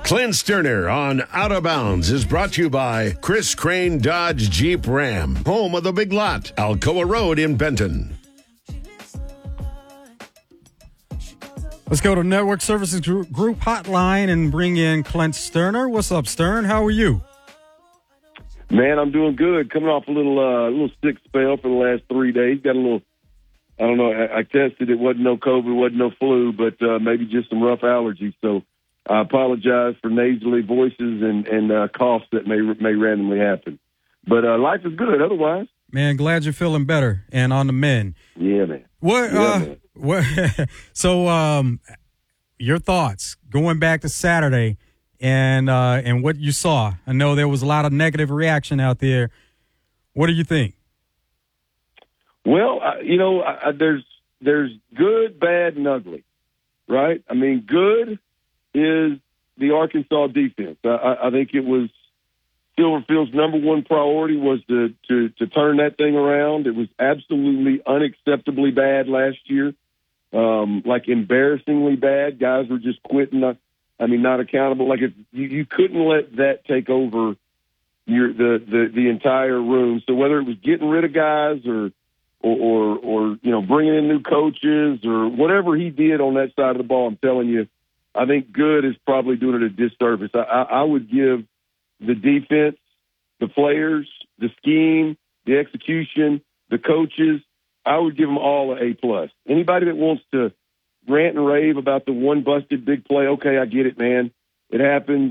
Clint Sterner on Out of Bounds is brought to you by Chris Crane Dodge Jeep Ram, home of the Big Lot, Alcoa Road in Benton. Let's go to Network Services Group Hotline and bring in Clint Sterner. What's up, Stern? How are you? Man, I'm doing good. Coming off a little sick spell for the last 3 days. Got a little, I don't know, I tested. It wasn't no COVID, wasn't no flu, but maybe just some rough allergies. So I apologize for nasally voices and coughs that may randomly happen. But life is good otherwise. Man, glad you're feeling better and on the mend. Yeah, man. So your thoughts going back to Saturday and what you saw? I know there was a lot of negative reaction out there. What do you think? Well, there's good, bad, and ugly, right? I mean, good is the Arkansas defense. I think it was Silverfield's number one priority was to turn that thing around. It was absolutely unacceptably bad last year, like embarrassingly bad. Guys were just quitting. Not accountable. Like if you couldn't let that take over the entire room. So whether it was getting rid of guys or bringing in new coaches or whatever he did on that side of the ball, I'm telling you, I think good is probably doing it a disservice. I would give the defense, the players, the scheme, the execution, the coaches, I would give them all an A+. Anybody that wants to rant and rave about the one busted big play, okay, I get it, man. It happens.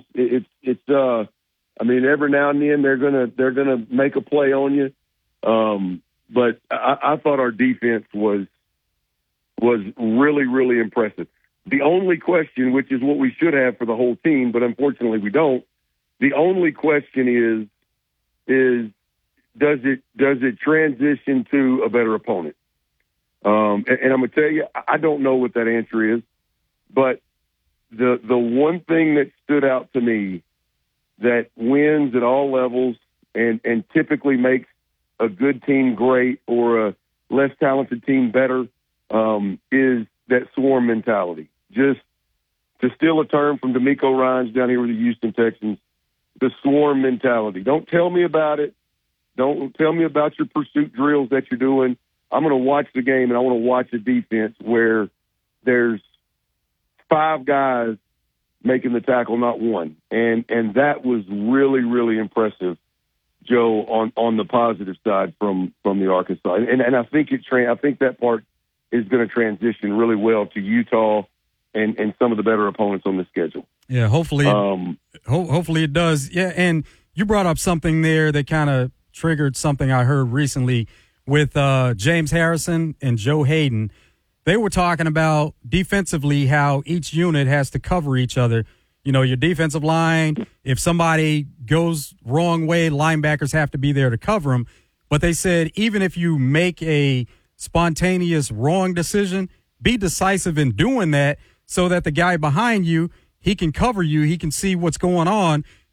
Every now and then they're gonna make a play on you. But I thought our defense was really, really impressive. The only question, which is what we should have for the whole team, but unfortunately we don't, the only question is does it transition to a better opponent? And I'm going to tell you, I don't know what that answer is, but the one thing that stood out to me that wins at all levels and typically makes a good team great or a less talented team better is that swarm mentality. Just to steal a term from D'Amico Ryans down here with the Houston Texans, the swarm mentality. Don't tell me about it. Don't tell me about your pursuit drills that you're doing. I'm going to watch the game, and I want to watch a defense where there's 5 guys making the tackle, not one. And that was really, really impressive, Joe, on the positive side from the Arkansas. And I think I think that part is going to transition really well to Utah and some of the better opponents on the schedule. Yeah, hopefully it does. Yeah, and you brought up something there that kind of triggered something I heard recently with James Harrison and Joe Hayden. They were talking about defensively how each unit has to cover each other. You know, your defensive line, if somebody goes wrong way, linebackers have to be there to cover them. But they said even if you make a spontaneous wrong decision, be decisive in doing that so that the guy behind you, he can cover you, he can see what's going on,